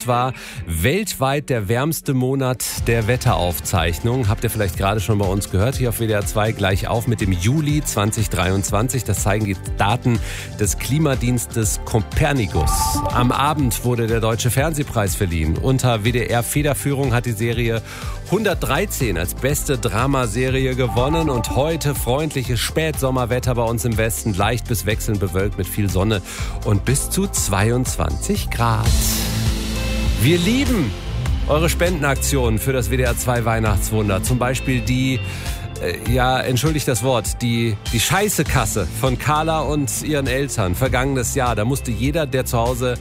war weltweit der wärmste Monat der Wetteraufzeichnung. Habt ihr vielleicht gerade schon bei uns gehört, hier auf WDR 2, gleich auf mit dem Juli 2023. Das zeigen die Daten des Klimadienstes Copernicus. Am Abend wurde der Deutsche Fernsehpreis verliehen. Unter WDR-Federführung hat die Serie 113 als beste Dramaserie gewonnen und heute freundliches Spätsommerwetter bei uns im Westen, leicht bis wechselnd bewölkt mit viel Sonne und bis zu 22 Grad. Wir lieben eure Spendenaktionen für das WDR 2 Weihnachtswunder. Zum Beispiel die entschuldigt das Wort, die Scheißekasse von Carla und ihren Eltern vergangenes Jahr. Da musste jeder, der zu Hause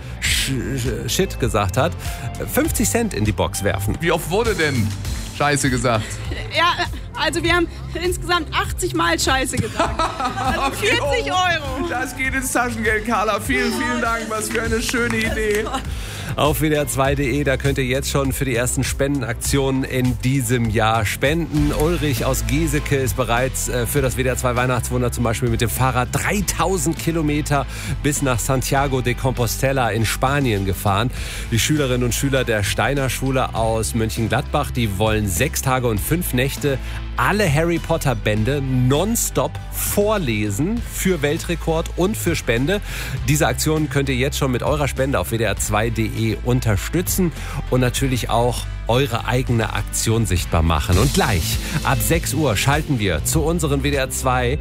Shit gesagt hat, 50 Cent in die Box werfen. Wie oft wurde denn Scheiße gesagt? Ja, also wir haben insgesamt 80 Mal Scheiße gesagt. Also 40 Euro. Das geht ins Taschengeld, Carla. Vielen, vielen Dank. Was für eine schöne Idee. Auf WDR2.de, da könnt ihr jetzt schon für die ersten Spendenaktionen in diesem Jahr spenden. Ulrich aus Geseke ist bereits für das WDR 2 Weihnachtswunder zum Beispiel mit dem Fahrrad 3000 Kilometer bis nach Santiago de Compostela in Spanien gefahren. Die Schülerinnen und Schüler der Steiner Schule aus Mönchengladbach, die wollen 6 Tage und 5 Nächte alle Harry Potter Bände nonstop vorlesen für Weltrekord und für Spende. Diese Aktion könnt ihr jetzt schon mit eurer Spende auf WDR2.de unterstützen und natürlich auch eure eigene Aktion sichtbar machen. Und gleich ab 6 Uhr schalten wir zu unseren WDR 2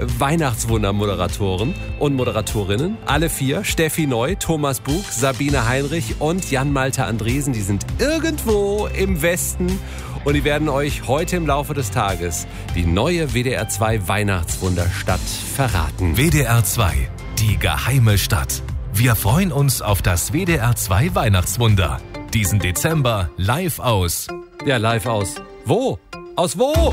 Weihnachtswunder-Moderatoren und Moderatorinnen. Alle 4, Steffi Neu, Thomas Bug, Sabine Heinrich und Jan-Malte Andresen. Die sind irgendwo im Westen und die werden euch heute im Laufe des Tages die neue WDR 2 Weihnachtswunderstadt verraten. WDR 2, die geheime Stadt. Wir freuen uns auf das WDR 2 Weihnachtswunder. Diesen Dezember live aus. Ja, live aus. Wo? Aus wo?